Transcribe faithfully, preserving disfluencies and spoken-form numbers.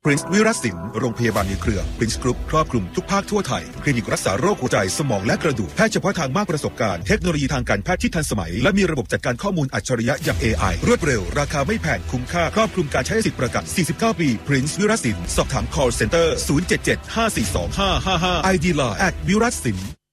Prince วิรัตสินโรงพยาบาลในเครือ Prince Group ครอบคลุมทุกภาคทั่วไทยคลินิกรักษาโรคหัวใจสมองและกระดูกแพทย์เฉพาะทางมากประสบการณ์เทคโนโลยีทางการแพทย์ที่ทันสมัยและมีระบบจัดการข้อมูลอัจฉริยะอย่าง เอ ไอ รวดเร็วราคาไม่แพงคุ้มค่าครอบคลุมการใช้สิทธิประกันสี่สิบเก้าปี Prince วิรัตสินสอบถาม call center ศูนย์ เจ็ด เจ็ด ห้า สี่ สอง ห้า ห้า ห้า ไอ ดี ไลน์ แอท วิรัตสิน